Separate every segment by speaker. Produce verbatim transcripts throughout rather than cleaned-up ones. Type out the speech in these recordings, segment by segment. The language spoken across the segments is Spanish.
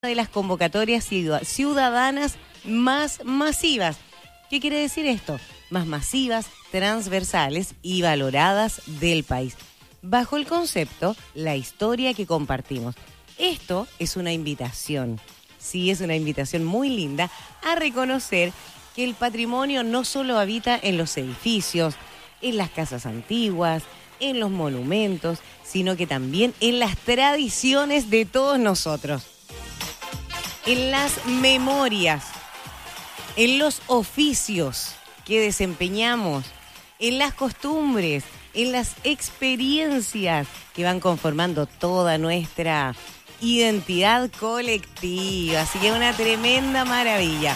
Speaker 1: de las convocatorias ciudadanas más masivas. ¿Qué quiere decir esto? Más masivas, transversales y valoradas del país. Bajo el concepto, la historia que compartimos. Esto es una invitación, sí, es una invitación muy linda a reconocer que el patrimonio no solo habita en los edificios, en las casas antiguas, en los monumentos, sino que también en las tradiciones de todos nosotros. En las memorias, en los oficios que desempeñamos, en las costumbres, en las experiencias que van conformando toda nuestra identidad colectiva. Así que es una tremenda maravilla.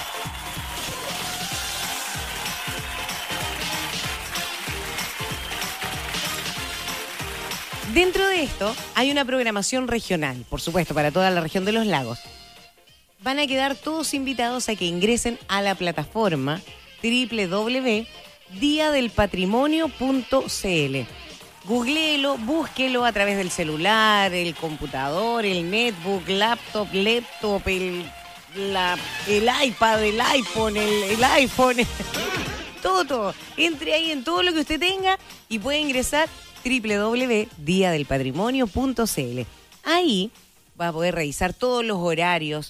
Speaker 1: Dentro de esto hay una programación regional, por supuesto, para toda la región de los lagos. Van a quedar todos invitados a que ingresen a la plataforma doble u doble u doble u punto día del patrimonio punto c l. Googléelo, búsquelo a través del celular, el computador, el netbook, laptop, laptop, el, la, el iPad, el iPhone, el, el iPhone, todo, todo. Entre ahí en todo lo que usted tenga y puede ingresar doble u doble u doble u punto día del patrimonio punto c l. Ahí va a poder revisar todos los horarios,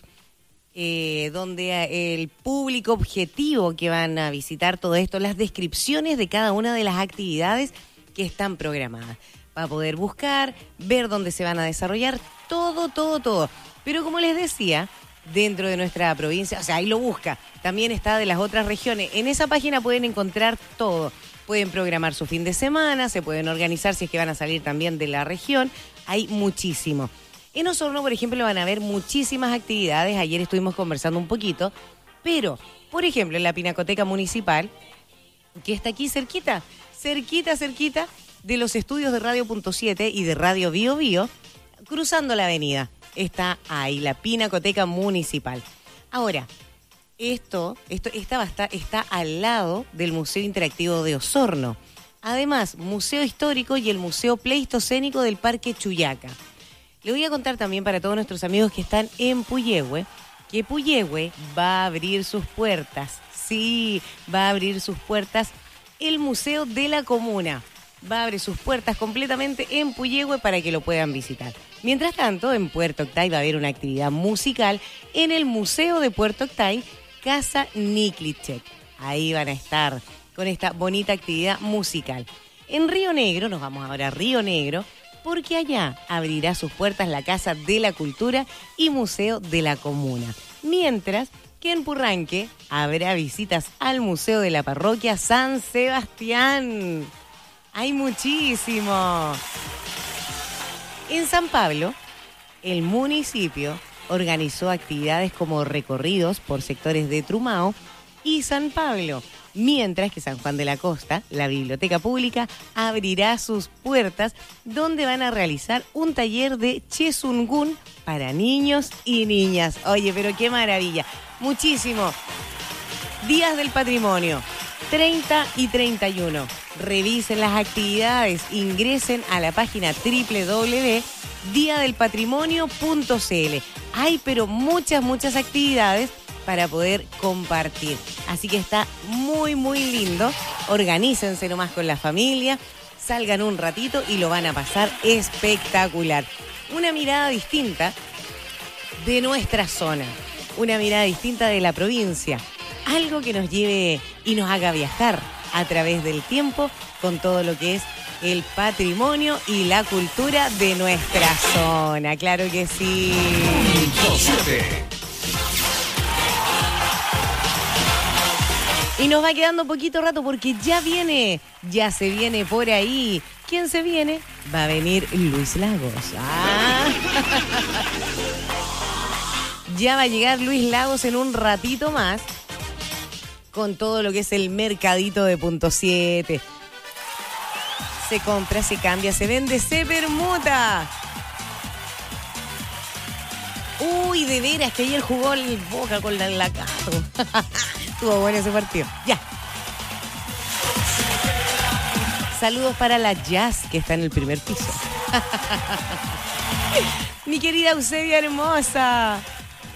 Speaker 1: Eh, donde el público objetivo que van a visitar todo esto, las descripciones de cada una de las actividades que están programadas. Va a poder buscar, ver dónde se van a desarrollar, todo, todo, todo. Pero como les decía, dentro de nuestra provincia, o sea, ahí lo busca, también está de las otras regiones. En esa página pueden encontrar todo. Pueden programar su fin de semana, se pueden organizar si es que van a salir también de la región. Hay muchísimo. En Osorno, por ejemplo, van a haber muchísimas actividades. Ayer estuvimos conversando un poquito. Pero, por ejemplo, en la Pinacoteca Municipal, que está aquí cerquita, cerquita, cerquita de los estudios de Radio Punto siete y de Radio Bio Bio, cruzando la avenida, está ahí la Pinacoteca Municipal. Ahora, esto, esto esta va a estar, está al lado del Museo Interactivo de Osorno. Además, Museo Histórico y el Museo Pleistocénico del Parque Chuyaca. Le voy a contar también para todos nuestros amigos que están en Puyehue, que Puyehue va a abrir sus puertas. Sí, va a abrir sus puertas el Museo de la Comuna. Va a abrir sus puertas completamente en Puyehue para que lo puedan visitar. Mientras tanto, en Puerto Octay va a haber una actividad musical en el Museo de Puerto Octay, Casa Niklicek. Ahí van a estar con esta bonita actividad musical. En Río Negro, nos vamos ahora a Río Negro, porque allá abrirá sus puertas la Casa de la Cultura y Museo de la Comuna. Mientras que en Purranque habrá visitas al Museo de la Parroquia San Sebastián. ¡Hay muchísimo! En San Pablo, el municipio organizó actividades como recorridos por sectores de Trumao y San Pablo. Mientras que San Juan de la Costa, la biblioteca pública, abrirá sus puertas donde van a realizar un taller de Chesungun para niños y niñas. Oye, pero qué maravilla. Muchísimo. Días del Patrimonio, treinta y treinta y uno. Revisen las actividades, ingresen a la página doble u doble u doble u punto día del patrimonio punto c l. Hay pero muchas, muchas actividades para poder compartir. Así que está muy, muy lindo. Organícense nomás con la familia, salgan un ratito y lo van a pasar espectacular. Una mirada distinta de nuestra zona, una mirada distinta de la provincia. Algo que nos lleve y nos haga viajar a través del tiempo con todo lo que es el patrimonio y la cultura de nuestra zona. Claro que sí. Y nos va quedando poquito rato porque ya viene, ya se viene por ahí. ¿Quién se viene? Va a venir Luis Lagos. Ah. Ya va a llegar Luis Lagos en un ratito más con todo lo que es el mercadito de Punto siete. Se compra, se cambia, se vende, se permuta. Uy, de veras que ayer jugó el Boca con la Lacato. Estuvo bueno ese partido. Ya. Saludos para la Jazz, que está en el primer piso. Mi querida Eusebia hermosa.